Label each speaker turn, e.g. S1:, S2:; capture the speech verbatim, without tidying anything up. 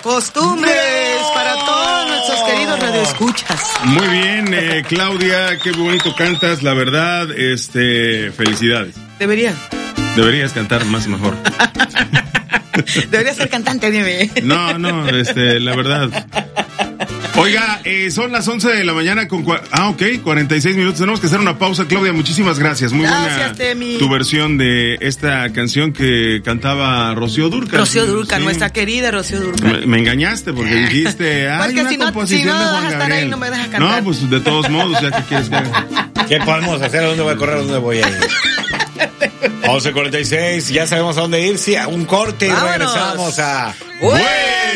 S1: costumbres no. para todos nuestros queridos radioescuchas.
S2: Muy bien, eh, Claudia, qué bonito cantas, la verdad, este, felicidades.
S1: Debería.
S2: Deberías cantar más y mejor.
S1: Debería ser cantante, dime.
S2: No, no, este, la verdad. Oiga, eh, son las once de la mañana con... Cua- ah, ok, cuarenta y seis minutos. Tenemos que hacer una pausa. Claudia, muchísimas gracias. Muy
S1: gracias,
S2: buena
S1: Temi.
S2: Tu versión de esta canción que cantaba Rocío Dúrcal.
S1: Rocío Dúrcal, sí. Nuestra querida Rocío Dúrcal.
S2: Me, me engañaste porque dijiste, ah,
S1: porque
S2: una
S1: si no,
S2: composición
S1: si no
S2: de Juan
S1: vas a estar
S2: Gabriel.
S1: ahí, no me dejas cantar.
S2: No, pues de todos modos, ya que quieres que haga.
S3: ¿Qué podemos hacer? ¿A dónde voy a correr? ¿A dónde voy a ir? once cuarenta y seis, ya sabemos a dónde ir. Sí, a un corte y
S1: Vámonos.
S3: regresamos a...
S2: ¡Buen